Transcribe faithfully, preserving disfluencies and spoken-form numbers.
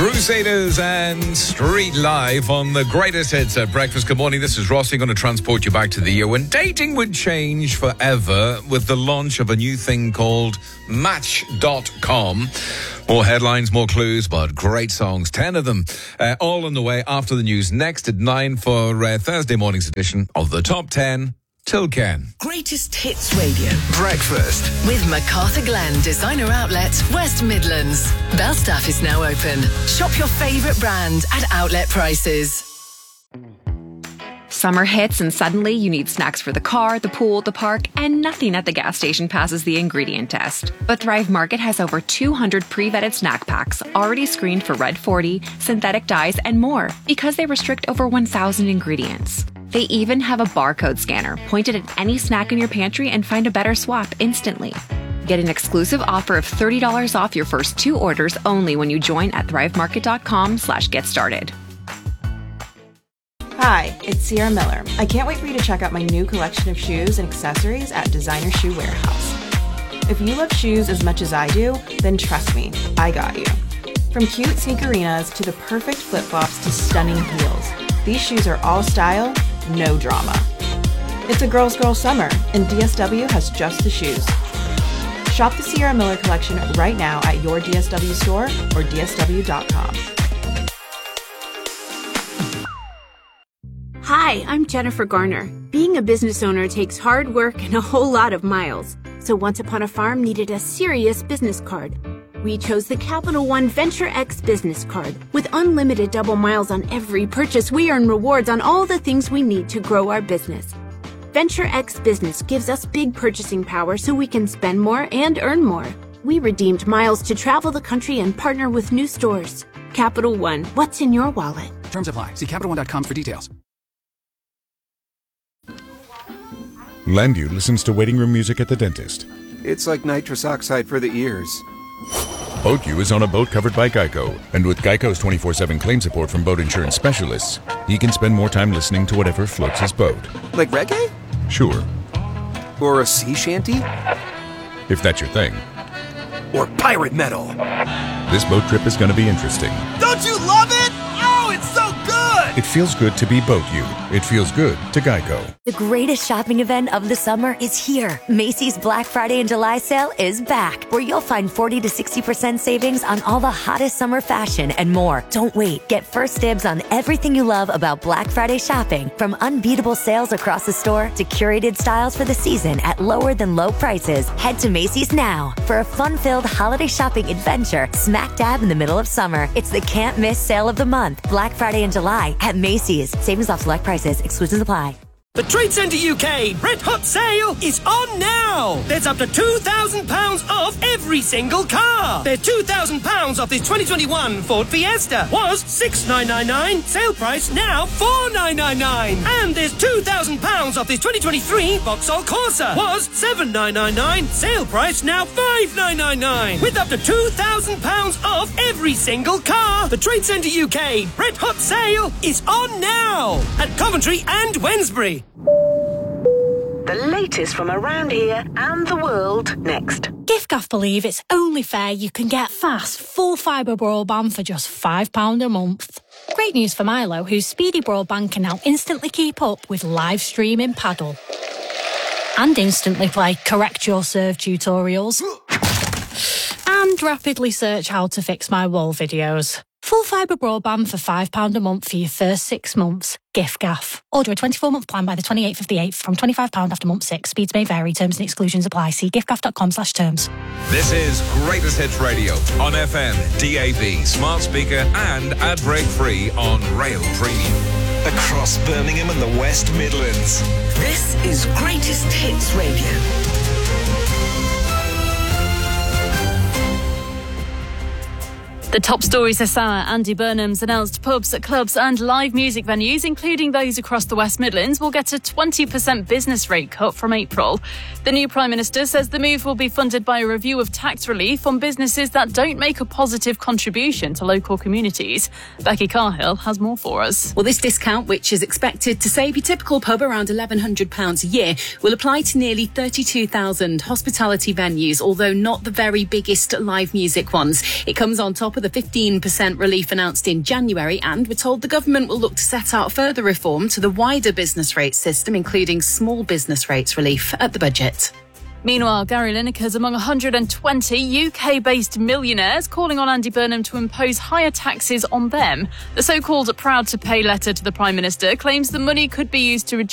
Crusaders and Street Life on the greatest hits at breakfast. Good morning, this is Ross. I'm going to transport you back to the year when dating would change forever with the launch of a new thing called Match dot com. More headlines, more clues, but great songs, ten of them, uh, all on the way after the news. Next at nine for uh, Thursday morning's edition of the Top ten. Till Ken. Greatest Hits Radio. Breakfast. With MacArthur Glen Designer Outlets, West Midlands. Belstaff is now open. Shop your favourite brand at outlet prices. Summer hits and suddenly you need snacks for the car, the pool, the park, and nothing at the gas station passes the ingredient test. But Thrive Market has over two hundred pre-vetted snack packs already screened for Red forty, synthetic dyes, and more because they restrict over one thousand ingredients. They even have a barcode scanner pointed at any snack in your pantry and find a better swap instantly. Get an exclusive offer of thirty dollars off your first two orders only when you join at thrivemarket.com slash get started. Hi, it's Sierra Miller. I can't wait for you to check out my new collection of shoes and accessories at Designer Shoe Warehouse. If you love shoes as much as I do, then trust me, I got you. From cute sneakerinas to the perfect flip-flops to stunning heels, these shoes are all style, no drama. It's a girl's girl summer, and D S W has just the shoes. Shop the Sierra Miller collection right now at your D S W store or D S W dot com. Hi, I'm Jennifer Garner. Being a business owner takes hard work and a whole lot of miles. So Once Upon a Farm needed a serious business card. We chose the Capital One Venture X business card. With unlimited double miles on every purchase, we earn rewards on all the things we need to grow our business. Venture X Business gives us big purchasing power so we can spend more and earn more. We redeemed miles to travel the country and partner with new stores. Capital One, what's in your wallet? Terms apply. See Capital One dot com for details. Landu listens to waiting room music at the dentist. It's like nitrous oxide for the ears. BoatU is on a boat covered by Geico, and with Geico's twenty-four seven claim support from boat insurance specialists, he can spend more time listening to whatever floats his boat. Like reggae? Sure. Or a sea shanty? If that's your thing. Or pirate metal? This boat trip is going to be interesting. Don't you love it? Oh, it's so good! It feels good to be BoatU. It feels good to Geico. The greatest shopping event of the summer is here. Macy's Black Friday and July sale is back, where you'll find forty to sixty percent savings on all the hottest summer fashion and more. Don't wait. Get first dibs on everything you love about Black Friday shopping, from unbeatable sales across the store to curated styles for the season at lower than low prices. Head to Macy's now for a fun-filled holiday shopping adventure smack dab in the middle of summer. It's the can't miss sale of the month, Black Friday and July at Macy's. Savings off select prices. Exclusions apply. The Trade Centre U K Red Hot Sale is on now! There's up to two thousand pounds off every single car! There's two thousand pounds off this twenty twenty-one Ford Fiesta. Was six thousand nine hundred ninety-nine pounds, sale price now four thousand nine hundred ninety-nine pounds. And there's two thousand pounds off this twenty twenty-three Vauxhall Corsa. Was seven thousand nine hundred ninety-nine pounds, sale price now five thousand nine hundred ninety-nine pounds. With up to two thousand pounds off every single car! The Trade Centre U K Red Hot Sale is on now! At Coventry and Wednesbury. The latest from around here and the world next. Giftgaff believe it's only fair you can get fast, full fibre broadband for just five pounds a month. Great news for Milo, whose speedy broadband can now instantly keep up with live streaming Paddle. And instantly play Correct Your Serve tutorials. And rapidly search how to fix my wall videos. Full fibre broadband for five pounds a month for your first six months. Giftgaff. Order a twenty-four month plan by the twenty-eighth of the eighth from twenty-five pounds after month six. Speeds may vary. Terms and exclusions apply. See giftgaff.com slash terms. This is Greatest Hits Radio on F M, D A B, smart speaker and ad break free on Rail Premium. Across Birmingham and the West Midlands. This is Greatest Hits Radio. The top stories this hour. Andy Burnham's announced pubs, clubs and live music venues, including those across the West Midlands, will get a twenty percent business rate cut from April. The new Prime Minister says the move will be funded by a review of tax relief on businesses that don't make a positive contribution to local communities. Becky Carhill has more for us. Well, this discount, which is expected to save your typical pub around eleven hundred pounds a year, will apply to nearly thirty-two thousand hospitality venues, although not the very biggest live music ones. It comes on top of the fifteen percent relief announced in January, and we're told the government will look to set out further reform to the wider business rates system, including small business rates relief at the budget. Meanwhile, Gary Lineker's among one hundred twenty U K-based millionaires calling on Andy Burnham to impose higher taxes on them. The so-called proud to pay letter to the Prime Minister claims the money could be used to reduce